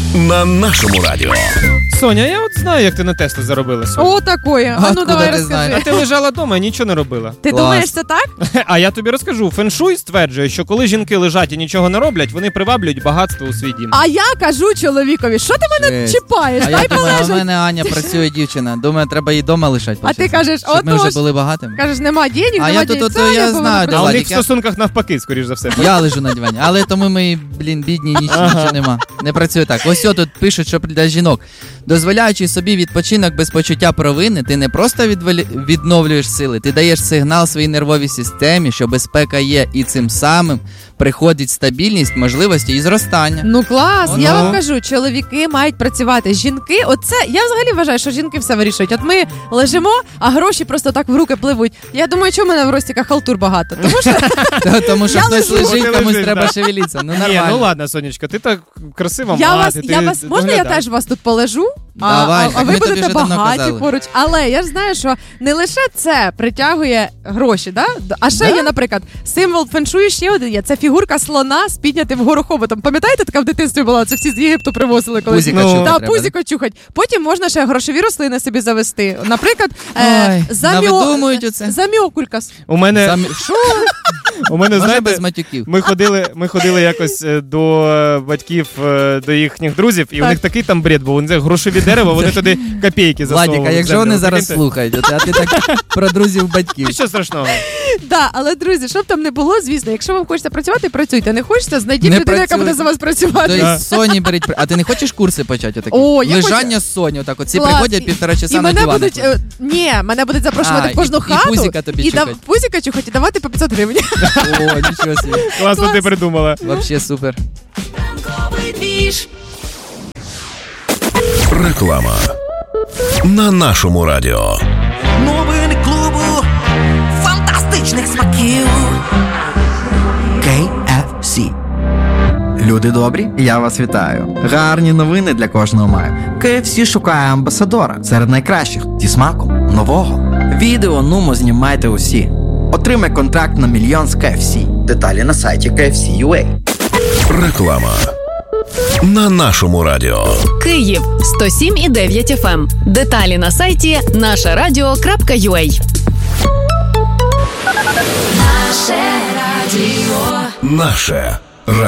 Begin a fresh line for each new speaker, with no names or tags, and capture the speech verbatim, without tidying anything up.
на нашому радіо.
Соня, я от знаю, як ти на Теслу заробила. Соня.
О, такое. А ну давай розкажи.
А ти лежала вдома і нічого не робила.
Ти
Клас.
думаєш, це так?
А я тобі розкажу. Феншуй стверджує, що коли жінки лежать і нічого не роблять, вони приваблюють багатство у свій дім.
А я кажу чоловікові, що ти мене
Жесть.
чіпаєш?
А я
Дай
думаю, а в
полежать.
мене Аня працює дівчина. Думаю, треба її дома лишати.
А ти кажеш,
щоб ми
отож.
вже були багатими.
Кажеш, нема денег,
А
нема
я тут,
денег.
от,
Це
я
повинна
знаю,
А
де
у
Владик,
них в
я-
стосунках навпаки, скоріш за все.
Я лежу на дивані, але тому ми, блін, бідні, ніч, нічого нема. Не працює так. Ось тут пишуть, що для жінок. Дозволяючи собі відпочинок без почуття провини, ти не просто відволі- відновлюєш сили, ти даєш сигнал своїй нервовій системі, що безпека є, і цим самим приходить стабільність, можливості і зростання.
Ну клас,
Ну.
я вам кажу, чоловіки мають працювати. Жінки, оце, я взагалі вважаю, що жінки все вирішують. От ми лежимо, а гроші просто так в руки пливуть. Я думаю, чому в мене в Ростіка халтур багато? Тому що
Тому що
Я
хтось
лежу.
лежить,
Ти
комусь
лежиш,
треба
да.
шевелитися. Ну
Ні,
нормально.
ну ладно, Сонечка, ти так красиво
я
мати.
вас,
ти
я вас, можна я
доглядаєш.
теж вас тут полежу?
Давай,
а, а,
так
а ви
ми тобі
будете
вже давно
багаті
казали.
поруч. Але я ж знаю, що не лише це притягує гроші, да? А ще
Да?
є, наприклад, символ феншую ще один є. Це фігурка слона з піднятим вгору хоботом. Пам'ятаєте, така в дитинстві була? Це всі з Єгипту привозили колись.
Пузіка
Ну,
чухати
Та,
треба,
пузіко чухать. Потім можна ще грошові рослини собі завести. Наприклад, е,
Ой,
замьо...
навидумують оце.
замьокулькас.
У мене,
Самі... Що?
у мене
Може
знаєте,
без матюків.
Ми ходили, ми ходили якось е, до е, батьків, е, до їхніх друзів, і
Так.
у них такий там бред був. Вони грошові дерева, вони туди копійки засовували.
Владик, а
в
якщо
землю.
вони зараз
Прикиньте?
слухають, от, а ти так про друзів батьків.
Нічого страшного.
Да, але друзі, щоб там не було, звісно, якщо вам хочеться працювати, працюйте. Не хочеться, знайдіть
Не
людину, яка буде
працюйте.
за вас працювати.
Тобто
Да.
з Соні беріть. при- А ти не хочеш курси почати? Отакі?
О, я
Лежання з Соні, отак. От всі
Клас.
приходять півтора часа
І
на
мене
диван.
будуть, е, ні, мене будуть запрошувати
А,
в кожну
і- і
хату
пузіка тобі
і дав,
чухать.
пузіка чухать і давати по п'ятсот гривень.
О, нічого собі.
Класно
Клас.
ти придумала.
Вообще супер.
Реклама на нашому радіо.
Новини клубу фантастичних смаків. кей еф сі. Люди добрі, я вас вітаю. Гарні новини для кожного маю. кей еф сі шукає амбасадора серед найкращих зі смаком нового. Відео нумо знімайте усі. Отримай контракт на мільйон з кей еф сі. Деталі на сайті кей еф сі крапка ю а.
Реклама на нашому радіо.
Київ сто сім і дев'ять еф ем. Деталі на сайті наша радіо крапка ю а.
Наше